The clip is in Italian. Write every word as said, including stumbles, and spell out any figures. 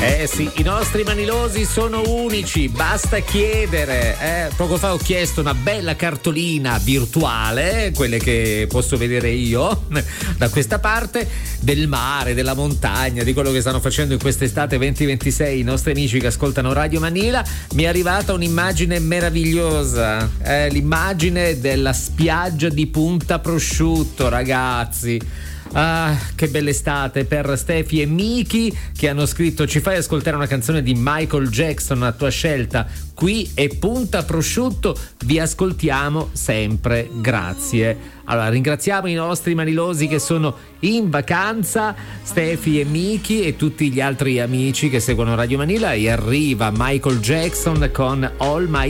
Eh sì, i nostri manilosi sono unici, basta chiedere. Eh, poco fa ho chiesto una bella cartolina virtuale, quelle che posso vedere io da questa parte, del mare, della montagna, di quello che stanno facendo in quest'estate venti ventisei i nostri amici che ascoltano Radio Manila. Mi è arrivata un'immagine meravigliosa, eh, l'immagine della spiaggia di Punta Prosciutto, ragazzi. Ah, che bella estate per Stefi e Miki, che hanno scritto: ci fai ascoltare una canzone di Michael Jackson a tua scelta, qui è Punta Prosciutto, vi ascoltiamo sempre, grazie. Allora ringraziamo i nostri manilosi che sono in vacanza, Stefi e Miki, e tutti gli altri amici che seguono Radio Manila, e arriva Michael Jackson con All My